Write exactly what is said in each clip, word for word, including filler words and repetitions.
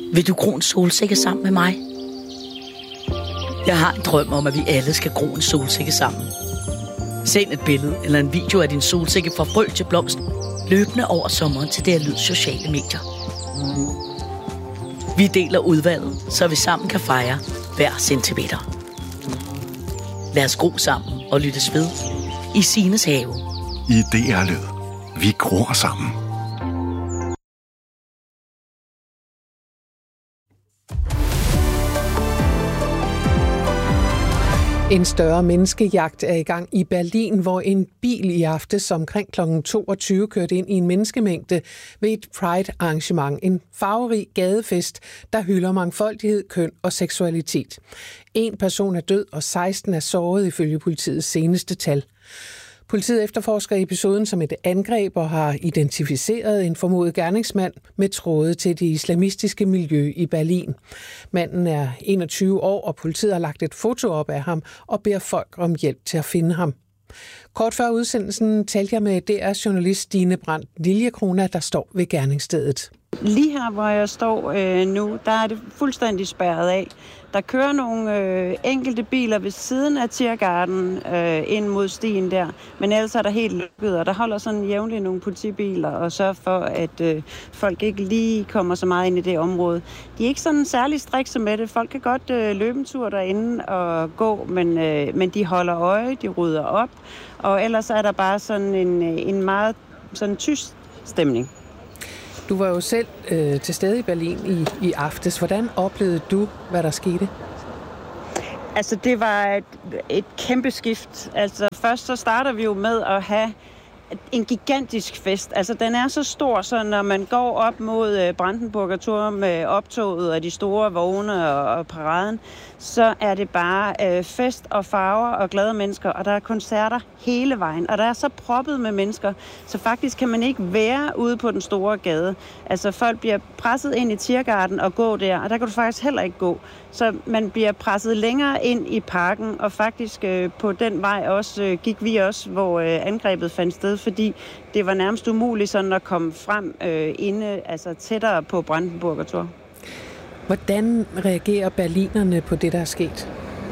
Vil du gro en solsikke sammen med mig? Jeg har en drøm om, at vi alle skal gro en solsikke sammen. Send et billede eller en video af din solsikke fra frø til blomst, løbende over sommeren til det Lyd sociale medier. Vi deler udvalget, så vi sammen kan fejre hver centimeter. Lad os gro sammen og lyttes ved i Sines have. I D R Lyd. Vi gror sammen. En større menneskejagt er i gang i Berlin, hvor en bil i aftes omkring klokken toogtyve kørte ind i en menneskemængde ved et Pride-arrangement. En farverig gadefest, der hylder mangfoldighed, køn og seksualitet. En person er død, og seksten er såret ifølge politiets seneste tal. Politiet efterforsker episoden som et angreb og har identificeret en formodet gerningsmand med tråde til det islamistiske miljø i Berlin. Manden er enogtyve år, og politiet har lagt et foto op af ham og beder folk om hjælp til at finde ham. Kort før udsendelsen talte jeg med D R-journalist Stine Brandt Liljekrona, der står ved gerningsstedet. Lige her, hvor jeg står øh, nu, der er det fuldstændig spærret af. Der kører nogle øh, enkelte biler ved siden af Tiergarten øh, ind mod stien der, men ellers er der helt lukket, og der holder sådan jævnligt nogle politibiler og sørger for, at øh, folk ikke lige kommer så meget ind i det område. De er ikke sådan særlig strikse med det. Folk kan godt øh, løbe en tur derinde og gå, men, øh, men de holder øje, de rydder op, og ellers er der bare sådan en, en meget sådan tyst stemning. Du var jo selv øh, til stede i Berlin i, i aftes. Hvordan oplevede du, hvad der skete? Altså, det var et, et kæmpe skift. Altså, først så starter vi jo med at have en gigantisk fest. Altså, den er så stor, så når man går op mod Brandenburger Tor med optoget og de store vogne og, og paraden, så er det bare øh, fest og farver og glade mennesker, og der er koncerter hele vejen, og der er så proppet med mennesker, så faktisk kan man ikke være ude på den store gade. Altså, folk bliver presset ind i Tiergarten og gå der, og der kan du faktisk heller ikke gå. Så man bliver presset længere ind i parken, og faktisk øh, på den vej også øh, gik vi også, hvor øh, angrebet fandt sted, fordi det var nærmest umuligt sådan at komme frem øh, inde, altså tættere på Brandenburger Tor. Hvordan reagerer berlinerne på det, der er sket?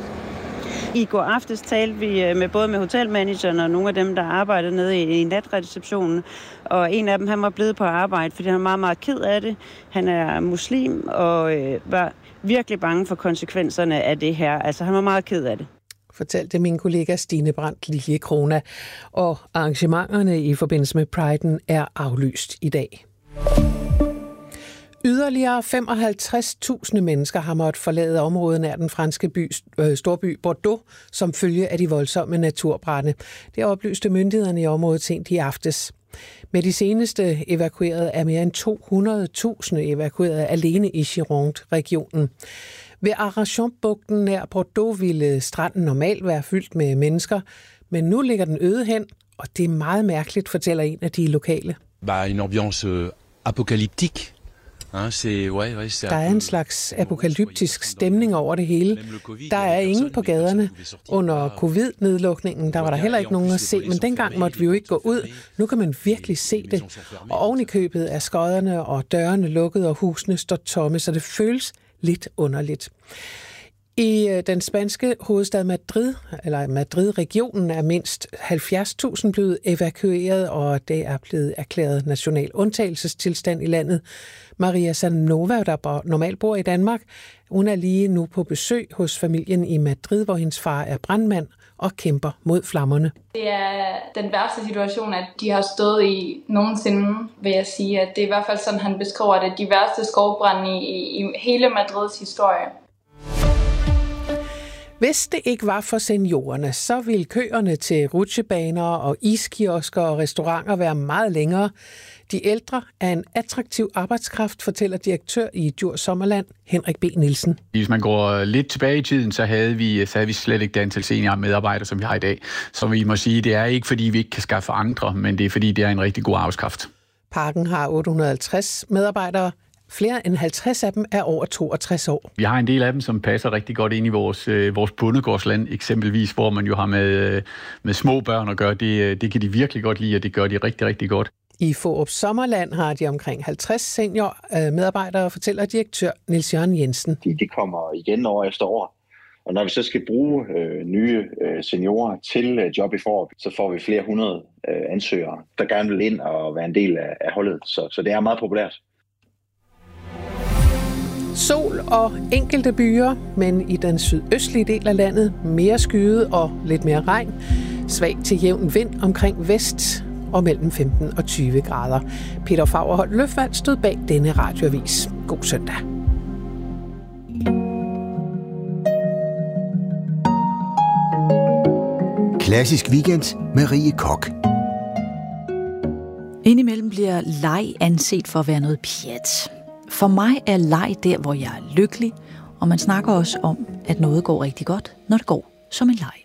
I går aftes talte vi med både med hotelmanageren og nogle af dem, der arbejder nede i, i natreceptionen. Og en af dem, han var blevet på arbejde, fordi han er meget, meget ked af det. Han er muslim og øh, var virkelig bange for konsekvenserne af det her. Altså, han var meget ked af det. Fortalte min kollega Stine Brandt Liljekrona. Og arrangementerne i forbindelse med Pride'en er aflyst i dag. Yderligere femoghalvtreds tusind mennesker har måttet forlade området nær den franske by, øh, storby Bordeaux som følge af de voldsomme naturbrande. Det oplyste myndighederne i området sent i aftes. Med de seneste evakuerede er mere end to hundrede tusind evakueret alene i Gironde-regionen. Ved Arrachon-bugten nær Bordeaux ville stranden normalt være fyldt med mennesker, men nu ligger den øde hen, og det er meget mærkeligt, fortæller en af de lokale. Bah, en ambiance apokalyptique. Der er en slags apokalyptisk stemning over det hele. Der er ingen på gaderne. Under covid-nedlukningen, der var der heller ikke nogen at se, men dengang måtte vi jo ikke gå ud. Nu kan man virkelig se det. Og oven i købet er skodderne og dørene lukket, og husene står tomme, så det føles lidt underligt. I den spanske hovedstad Madrid, eller Madrid-regionen, er mindst halvfjerds tusind blevet evakueret, og det er blevet erklæret national undtagelsestilstand i landet. Maria Sanova, der normalt bor i Danmark, hun er lige nu på besøg hos familien i Madrid, hvor hendes far er brandmand og kæmper mod flammerne. Det er den værste situation, at de har stået i nogensinde, vil jeg sige. At det er i hvert fald sådan, han beskriver det. De værste skovbrande i, i hele Madrids historie. Hvis det ikke var for seniorerne, så ville køerne til rutsjebaner og iskiosker og restauranter være meget længere. De ældre er en attraktiv arbejdskraft, fortæller direktør i Djurs Sommerland, Henrik B. Nielsen. Hvis man går lidt tilbage i tiden, så havde vi, så havde vi slet ikke det antal senior medarbejdere, som vi har i dag. Så vi må sige, det er ikke fordi, vi ikke kan skaffe andre, men det er fordi, det er en rigtig god arbejdskraft. Parken har otte hundrede og halvtreds medarbejdere. Flere end halvtreds af dem er over toogtres år. Vi har en del af dem, som passer rigtig godt ind i vores, øh, vores bondegårdsland, eksempelvis, hvor man jo har med, øh, med små børn at gøre. Det, det kan de virkelig godt lide, og det gør de rigtig, rigtig godt. I Fårup Sommerland har de omkring halvtreds senior medarbejdere, fortæller direktør Niels Jørgen Jensen. De, de kommer igen år efter år. Og når vi så skal bruge øh, nye øh, seniorer til øh, job i Fårup, så får vi flere hundrede øh, ansøgere, der gerne vil ind og være en del af, af holdet. Så, så det er meget populært. Sol og enkelte byer, men i den sydøstlige del af landet mere skyet og lidt mere regn. Svag til jævn vind omkring vest og mellem femten og tyve grader. Peter Fagerholt Løfvald stod bag denne radioavis. God søndag. Klassisk Weekend med Rie Koch. Indimellem bliver leg anset for at være noget pjat. For mig er leg der, hvor jeg er lykkelig, og man snakker også om, at noget går rigtig godt, når det går som en leg.